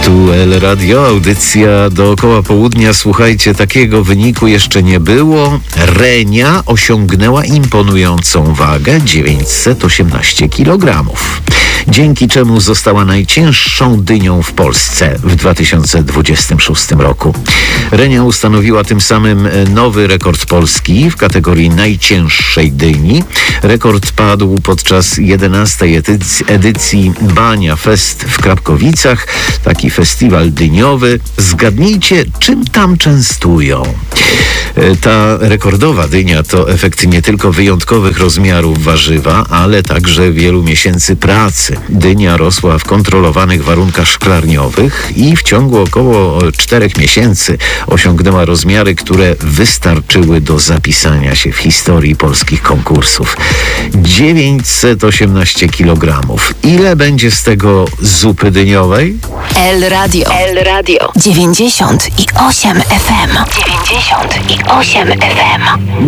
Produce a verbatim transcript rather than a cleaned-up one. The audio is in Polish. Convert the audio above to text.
Tu El Radio, audycja dookoła południa. Słuchajcie, takiego wyniku jeszcze nie było. Renia osiągnęła imponującą wagę dziewięćset osiemnaście kilogramów. Dzięki czemu została najcięższą dynią w Polsce w dwa tysiące dwudziestym szóstym roku. Renia ustanowiła tym samym nowy rekord Polski w kategorii najcięższej dyni. Rekord padł podczas jedenastej edycji, edycji Bania Fest w Krapkowicach. Taki festiwal dyniowy. Zgadnijcie, czym tam częstują. Ta rekordowa dynia to efekt nie tylko wyjątkowych rozmiarów warzywa, ale także wielu miesięcy pracy. Dynia rosła w kontrolowanych warunkach szklarniowych i w ciągu około czterech miesięcy osiągnęła rozmiary, które wystarczyły do zapisania się w historii polskich konkursów. dziewięćset osiemnaście kilogramów. Ile będzie z tego zupy dyniowej? El Radio. El Radio. dziewięćdziesiąt i osiem F M. dziewięćdziesiąt i osiem F M.